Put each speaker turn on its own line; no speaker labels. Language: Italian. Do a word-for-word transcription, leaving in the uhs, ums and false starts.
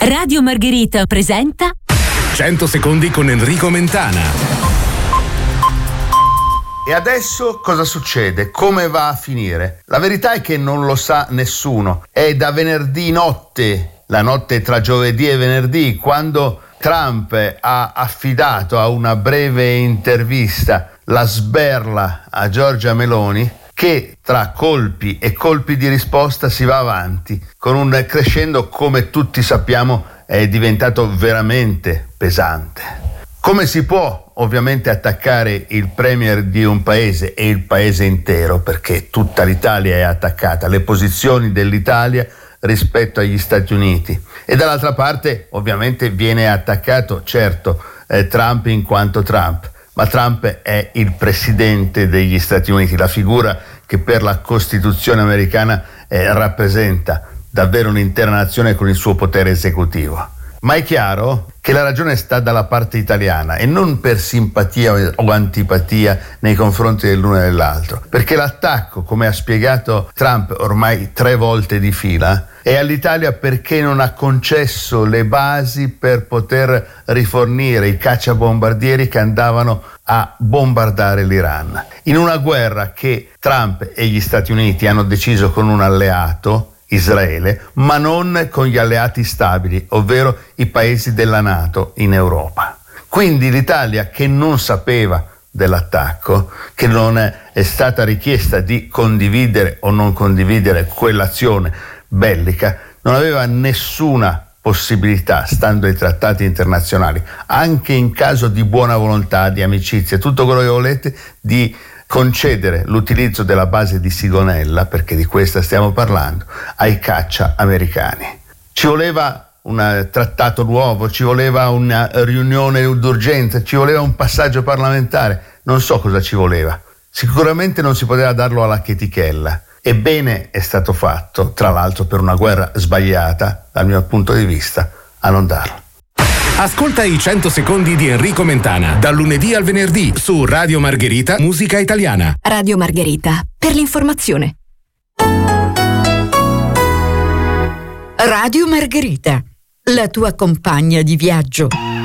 Radio Margherita presenta
cento secondi con Enrico Mentana.
E adesso cosa succede? Come va a finire? La verità è che non lo sa nessuno. È da venerdì notte, la notte tra giovedì e venerdì, quando Trump ha affidato a una breve intervista la sberla a Giorgia Meloni, che tra colpi e colpi di risposta si va avanti, con un crescendo, come tutti sappiamo, è diventato veramente pesante. Come si può ovviamente attaccare il premier di un paese e il paese intero, perché tutta l'Italia è attaccata, le posizioni dell'Italia rispetto agli Stati Uniti, e dall'altra parte ovviamente viene attaccato, certo, eh, Trump in quanto Trump, ma Trump è il presidente degli Stati Uniti, la figura che per la Costituzione americana eh, rappresenta davvero un'intera nazione con il suo potere esecutivo. Ma è chiaro che la ragione sta dalla parte italiana, e non per simpatia o antipatia nei confronti dell'uno e dell'altro, perché l'attacco, come ha spiegato Trump ormai tre volte di fila, è all'Italia perché non ha concesso le basi per poter rifornire i cacciabombardieri che andavano a bombardare l'Iran, in una guerra che Trump e gli Stati Uniti hanno deciso con un alleato, Israele, ma non con gli alleati stabili, ovvero i paesi della NATO in Europa. Quindi l'Italia, che non sapeva dell'attacco, che non è stata richiesta di condividere o non condividere quell'azione bellica, non aveva nessuna possibilità, stando ai trattati internazionali, anche in caso di buona volontà, di amicizia, tutto quello che volete, di concedere l'utilizzo della base di Sigonella, perché di questa stiamo parlando, ai caccia americani. Ci voleva un trattato nuovo, ci voleva una riunione d'urgenza, ci voleva un passaggio parlamentare, non so cosa ci voleva. Sicuramente non si poteva darlo alla chetichella. Ebbene è stato fatto, tra l'altro per una guerra sbagliata, dal mio punto di vista, a non darlo.
Ascolta i cento secondi di Enrico Mentana, dal lunedì al venerdì, su Radio Margherita, Musica Italiana.
Radio Margherita, per l'informazione.
Radio Margherita, la tua compagna di viaggio.